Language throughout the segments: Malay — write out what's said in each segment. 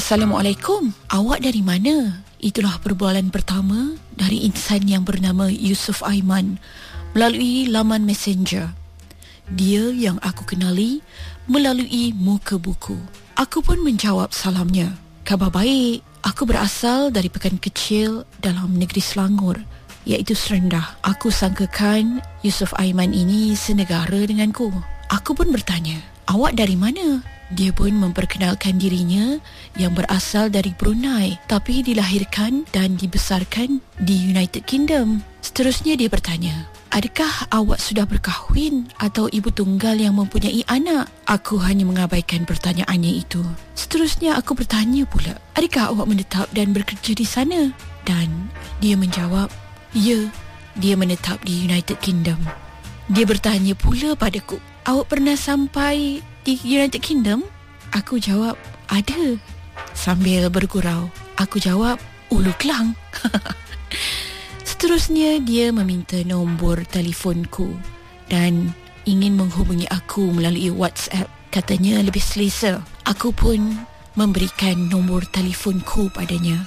Assalamualaikum. Awak dari mana? Itulah perbualan pertama dari insan yang bernama Yusuf Aiman melalui laman Messenger. Dia yang aku kenali melalui muka buku. Aku pun menjawab salamnya. Khabar baik. Aku berasal dari pekan kecil dalam negeri Selangor, iaitu Serendah. Aku sangkakan Yusuf Aiman ini senegara denganku. Aku pun bertanya, awak dari mana? Dia pun memperkenalkan dirinya yang berasal dari Brunei tapi dilahirkan dan dibesarkan di United Kingdom. Seterusnya dia bertanya, adakah awak sudah berkahwin atau ibu tunggal yang mempunyai anak? Aku hanya mengabaikan pertanyaannya itu. Seterusnya aku bertanya pula, adakah awak menetap dan bekerja di sana? Dan dia menjawab, ya, dia menetap di United Kingdom. Dia bertanya pula padaku, awak pernah sampai di United Kingdom? Aku jawab, ada. Sambil bergurau, aku jawab, Ulu Kelang. Seterusnya dia meminta nombor telefonku dan ingin menghubungi aku melalui WhatsApp. Katanya lebih selesa. Aku pun memberikan nombor telefonku padanya.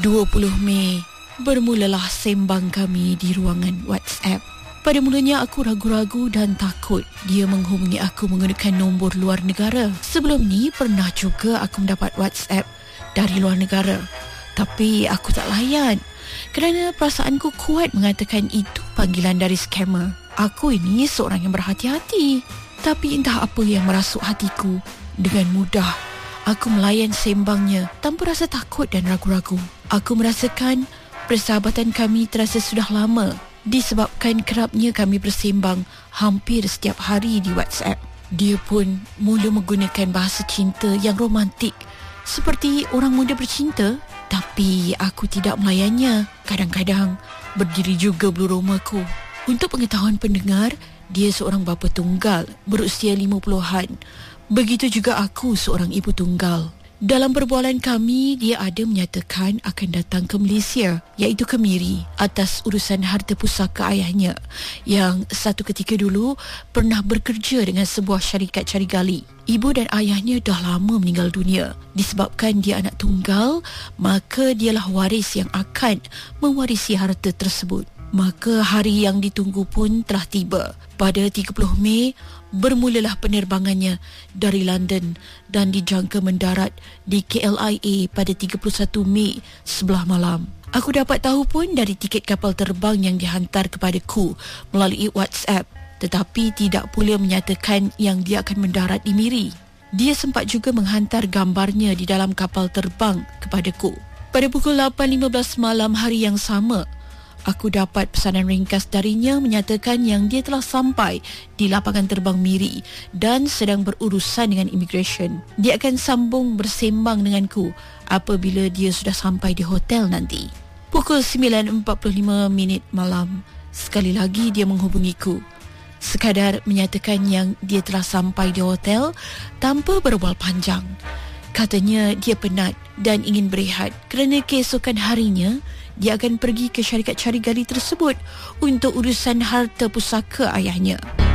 20 Mei bermulalah sembang kami di ruangan WhatsApp. Pada mulanya aku ragu-ragu dan takut dia menghubungi aku menggunakan nombor luar negara. Sebelum ni pernah juga aku mendapat WhatsApp dari luar negara, tapi aku tak layan kerana perasaanku kuat mengatakan itu panggilan dari scammer. Aku ini seorang yang berhati-hati, tapi entah apa yang merasuk hatiku. Dengan mudah aku melayan sembangnya tanpa rasa takut dan ragu-ragu. Aku merasakan persahabatan kami terasa sudah lama disebabkan kerapnya kami bersembang hampir setiap hari di WhatsApp. Dia pun mula menggunakan bahasa cinta yang romantik seperti orang muda bercinta, tapi aku tidak melayannya. Kadang-kadang berdiri juga bulu romaku. Untuk pengetahuan pendengar, dia seorang bapa tunggal berusia 50-an. Begitu juga aku seorang ibu tunggal. Dalam perbualan kami, dia ada menyatakan akan datang ke Malaysia, iaitu ke Miri, atas urusan harta pusaka ayahnya yang satu ketika dulu pernah bekerja dengan sebuah syarikat cari gali. Ibu dan ayahnya dah lama meninggal dunia. Disebabkan dia anak tunggal, maka dialah waris yang akan mewarisi harta tersebut. Maka hari yang ditunggu pun telah tiba. Pada 30 Mei, bermulalah penerbangannya dari London dan dijangka mendarat di KLIA pada 31 Mei sebelah malam. Aku dapat tahu pun dari tiket kapal terbang yang dihantar kepadaku melalui WhatsApp, tetapi tidak pula menyatakan yang dia akan mendarat di Miri. Dia sempat juga menghantar gambarnya di dalam kapal terbang kepadaku. Pada pukul 8.15 malam hari yang sama, aku dapat pesanan ringkas darinya menyatakan yang dia telah sampai di lapangan terbang Miri dan sedang berurusan dengan immigration. Dia akan sambung bersembang denganku apabila dia sudah sampai di hotel nanti. Pukul 9.45 malam, sekali lagi dia menghubungiku. Sekadar menyatakan yang dia telah sampai di hotel tanpa berbual panjang. Katanya dia penat dan ingin berehat kerana keesokan harinya dia akan pergi ke syarikat cari gali tersebut untuk urusan harta pusaka ayahnya.